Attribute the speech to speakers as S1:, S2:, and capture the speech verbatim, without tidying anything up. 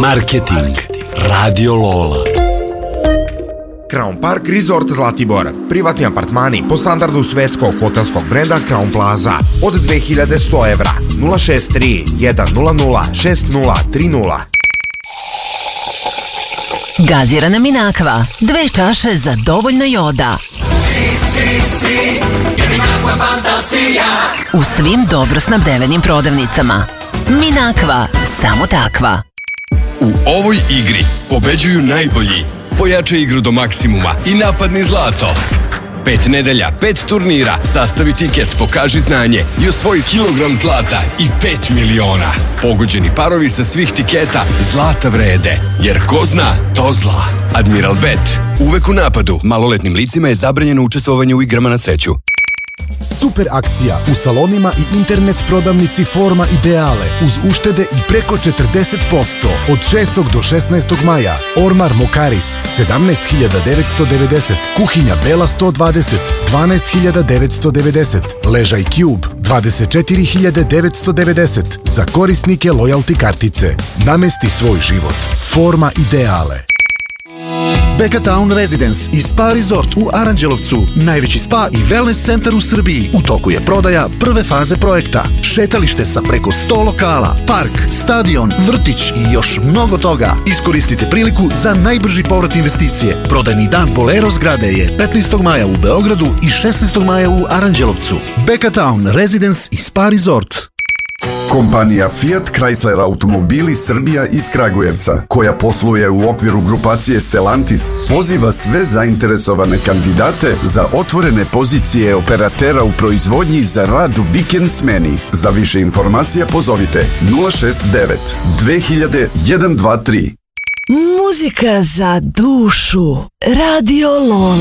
S1: Marketing Radio Lola.
S2: Crown Park Resort Zlatibor. Privatni apartmani po standardu svetskog hotelskog brenda Crown Plaza od dve hiljade sto evra. nula šest tri jedan nula nula šest nula tri nula.
S3: Gazirana Minakva. Dve čaše za dovoljno joda.
S4: Si, si, si, jer Minakva fantasija.
S3: U svim dobro snabdevenim prodavnicama. Minakva, samo takva.
S5: U ovoj igri pobeđuju najbolji. Pojačaj igru do maksimuma i napadni zlato. Pet nedelja, pet turnira, sastavi tiket, pokaži znanje i osvoji kilogram zlata i pet miliona. Pogođeni parovi sa svih tiketa zlata vrede, jer ko zna, to zla. Admiral Bet, uvek u napadu. Maloletnim licima je zabranjeno učestvovanje u igrama na sreću.
S6: Super akcija u salonima i internet prodavnici Forma Ideale uz uštede i preko četrdeset posto od šestog do šesnaestog maja. Ormar Mokaris sedamnaest hiljada devetsto devedeset, kuhinja Bela sto dvadeset dvanaest hiljada devetsto devedeset, ležaj Cube dvadeset četiri hiljade devetsto devedeset za korisnike lojalty kartice. Namesti svoj život. Forma Ideale.
S7: Beka Town Residence i Spa Resort u Aranđelovcu, najveći spa i wellness centar u Srbiji. U toku je prodaja prve faze projekta. Šetalište sa preko sto lokala, park, stadion, vrtić i još mnogo toga. Iskoristite priliku za najbrži povrat investicije. Prodajni dan Bolero zgrade je petnaestog maja u Beogradu i šesnaestog maja u Aranđelovcu. Beka Town Residence i Spa Resort.
S8: Kompanija Fiat Chrysler Automobili Srbija iz Kragujevca, koja posluje u okviru grupacije Stellantis, poziva sve zainteresovane kandidate za otvorene pozicije operatera u proizvodnji za rad u vikend smeni. Za više informacija pozovite nula šest devet dve hiljade jedan dva tri.
S9: Muzika za dušu. Radio Lola.